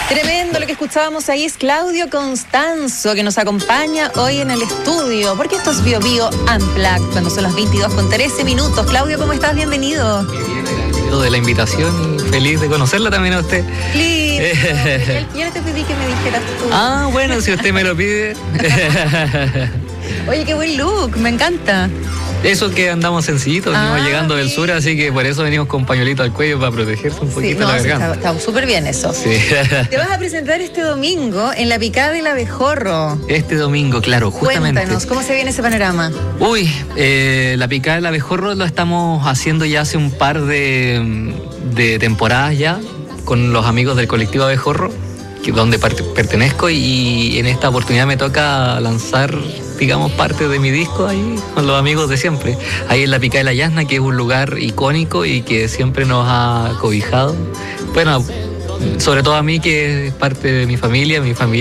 Tremendo, lo que escuchábamos ahí es Claudio Constanzo, que nos acompaña hoy en el estudio, porque esto es Bio Bio Unplugged, cuando son las 22:13. Claudio, ¿cómo estás? Bienvenido. Muy bien, agradecido de la invitación y feliz de conocerla también a usted. Lindo. Ya te pedí que me dijeras tú. Ah, bueno, si usted me lo pide. Oye, qué buen look, me encanta. Eso que andamos sencillitos, venimos llegando del sur, así que por eso venimos con pañuelito al cuello para protegerse un poquito la garganta. Está súper bien eso. Sí. Te vas a presentar este domingo en la Picada del Abejorro. Este domingo, claro, justamente. Cuéntanos, ¿cómo se viene ese panorama? Uy, la Picada del Abejorro lo estamos haciendo ya hace un par de temporadas ya, con los amigos del colectivo Abejorro, donde pertenezco, y en esta oportunidad me toca lanzar, digamos, parte de mi disco ahí con los amigos de siempre, ahí en la Picada de la Yasna, que es un lugar icónico y que siempre nos ha cobijado. Bueno, sobre todo a mí, que es parte de mi familia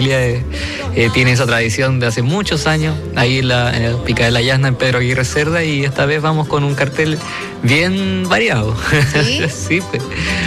tiene esa tradición de hace muchos años, ahí en la Picada de la Yasna, en Pedro Aguirre Cerda, y esta vez vamos con un cartel bien variado. ¿Sí? Sí, pues.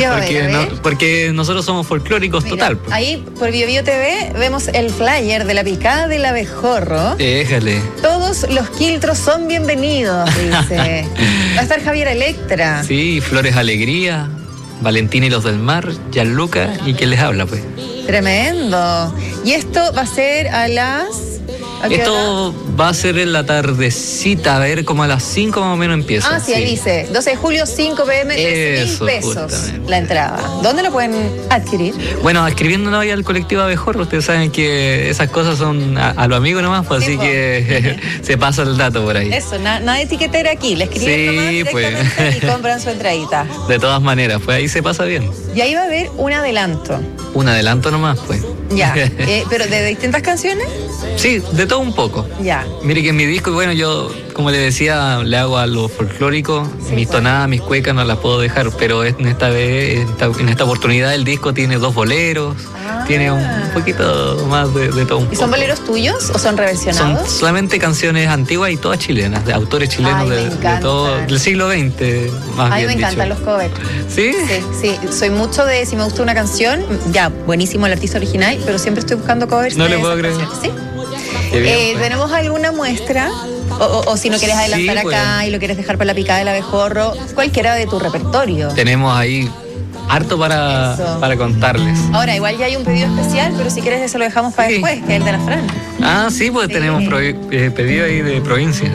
Porque nosotros somos folclóricos. Mira, total. Pues. Ahí por Bio Bio TV vemos el flyer de la Picada del Abejorro. Déjale. Todos los quiltros son bienvenidos, dice. Va a estar Javier Electra. Sí, Flores Alegría, Valentina y los del Mar, Gianluca y quien les habla, pues. Tremendo. Y esto va a ser a las... Esto va a ser en la tardecita, a ver, como a las 5 más o menos empieza. Ah, sí, ahí dice, 12 de julio, 5 p.m., 13.000 pesos justamente la entrada. ¿Dónde lo pueden adquirir? Bueno, escribiéndonos ahí al colectivo Abejorro, ustedes saben que esas cosas son a los amigos nomás, pues, sí, así que se pasa el dato por ahí. Eso, nada de etiquetera aquí, le escriben nomás directamente, pues, y compran su entradita. De todas maneras, pues ahí se pasa bien. Y ahí va a haber un adelanto. Un adelanto nomás, pues. Ya, ¿pero de distintas canciones? Sí, de todo un poco. Ya. Mire que en mi disco, bueno, yo, como le decía, le hago a lo folclórico, sí, mis tonadas, mis cuecas no las puedo dejar, pero en esta oportunidad el disco tiene 2 boleros, tiene un poquito más de todo un poco. ¿Y son boleros tuyos o son reversionados? Son solamente canciones antiguas y todas chilenas, de autores chilenos de todo del siglo XX, más bien. A mí me encantan los covers. ¿Sí? Sí, soy mucho de, si me gusta una canción, ya, buenísimo el artista original, pero siempre estoy buscando covers. No le puedo creer. ¿Sí? Bien, pues. ¿Tenemos alguna muestra? O si no quieres adelantar acá y lo quieres dejar para la Picada del Abejorro, cualquiera de tu repertorio. Tenemos ahí harto para contarles. Ahora, igual ya hay un pedido especial, pero si quieres eso lo dejamos para después, que es el de la Fran. Ah, sí, pues sí. Tenemos pedido ahí de provincia.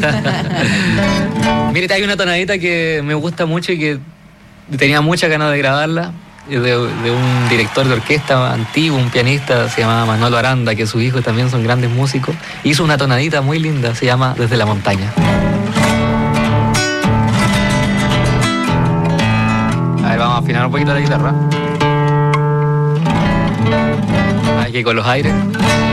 Mire, hay una tonadita que me gusta mucho y que tenía muchas ganas de grabarla. De un director de orquesta antiguo, un pianista, se llamaba Manolo Aranda, que sus hijos también son grandes músicos. Hizo una tonadita muy linda, se llama Desde la Montaña. A ver, vamos a afinar un poquito la guitarra. Aquí con los aires.